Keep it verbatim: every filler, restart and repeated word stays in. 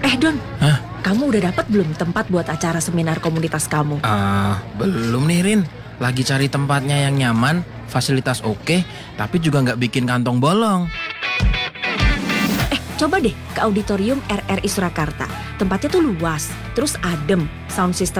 Eh Don, Hah? kamu udah dapat belum tempat buat acara seminar komunitas kamu? Ah, belum nih Rin. Lagi cari tempatnya yang nyaman, fasilitas oke, tapi juga nggak bikin kantong bolong. Eh, coba deh ke auditorium R R I Surakarta. Tempatnya tuh luas, terus adem, sound system